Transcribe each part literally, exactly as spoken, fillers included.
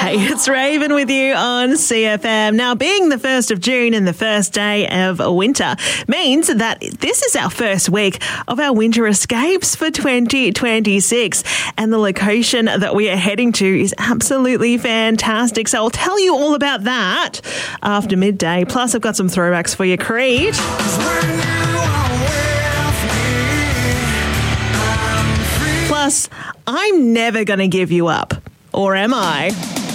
Hey, it's Raven with you on C F M. Now, being the first of June and the first day of winter means that this is our first week of our winter escapes for twenty twenty-six. And the location that we are heading to is absolutely fantastic. So I'll tell you all about that after midday. Plus, I've got some throwbacks for you, Creed. Plus, I'm never going to give you up. Or am I?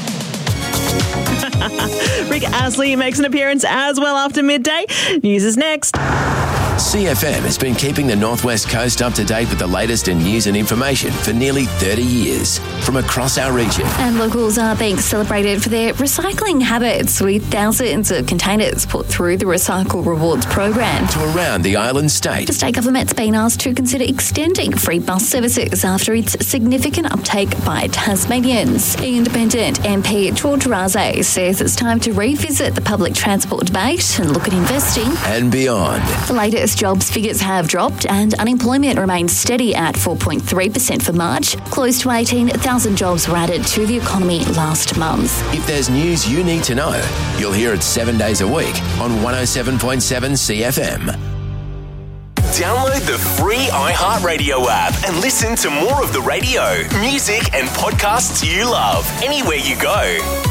Rick Astley makes an appearance as well after midday. News is next. C F M has been keeping the Northwest Coast up to date with the latest in news and information for nearly thirty years from across our region. And locals are being celebrated for their recycling habits with thousands of containers put through the Recycle Rewards program. To around the island state. The state government's been asked to consider extending free bus services after its significant uptake by Tasmanians. Independent M P George Raze says it's time to revisit the public transport debate and look at investing. And beyond. The latest jobs figures have dropped and unemployment remains steady at four point three percent for March. Close to eighteen thousand jobs were added to the economy last month. If there's news you need to know, you'll hear it seven days a week on one oh seven point seven C F M. Download the free iHeartRadio app and listen to more of the radio, music and podcasts you love anywhere you go.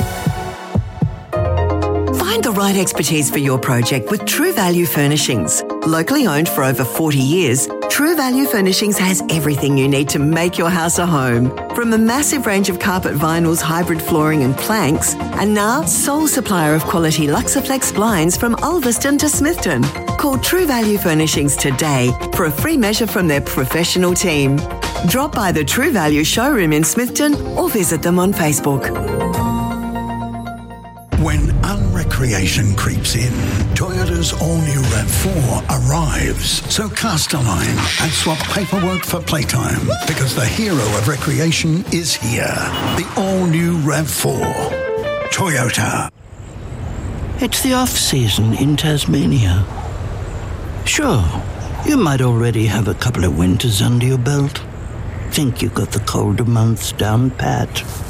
Find the right expertise for your project with True Value Furnishings. Locally owned for over forty years, True Value Furnishings has everything you need to make your house a home. From a massive range of carpet vinyls, hybrid flooring and planks, and now sole supplier of quality Luxaflex blinds from Ulverston to Smithton. Call True Value Furnishings today for a free measure from their professional team. Drop by the True Value showroom in Smithton or visit them on Facebook. When unrecreation creeps in, Toyota's all-new RAV four arrives. So cast a line and swap paperwork for playtime, because the hero of recreation is here. The all-new RAV four. Toyota. It's the off-season in Tasmania. Sure, you might already have a couple of winters under your belt. Think you got the colder months down pat.